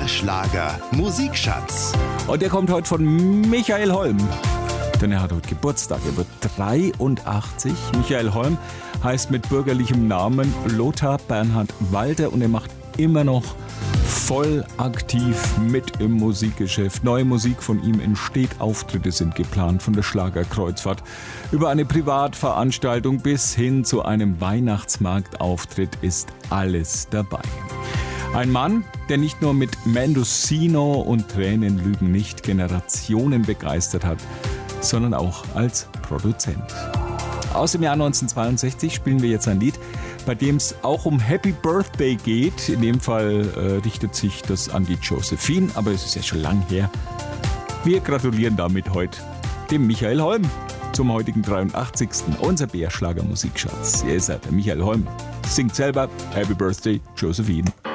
Der Schlager Musikschatz. Und der kommt heute von Michael Holm. Denn er hat heute Geburtstag. Er wird 83. Michael Holm heißt mit bürgerlichem Namen Lothar Bernhard Walter und er macht immer noch voll aktiv mit im Musikgeschäft. Neue Musik von ihm entsteht, Auftritte sind geplant, von der Schlagerkreuzfahrt über eine Privatveranstaltung bis hin zu einem Weihnachtsmarktauftritt ist alles dabei. Ein Mann, der nicht nur mit Mendocino und Tränen lügen nicht Generationen begeistert hat, sondern auch als Produzent. Aus dem Jahr 1962 spielen wir jetzt ein Lied, bei dem es auch um Happy Birthday geht. In dem Fall richtet sich das an die Josephine, aber es ist ja schon lang her. Wir gratulieren damit heute dem Michael Holm zum heutigen 83. Unser BR Schlager Musikschatz. Ihr seid der Michael Holm. Singt selber Happy Birthday, Josephine.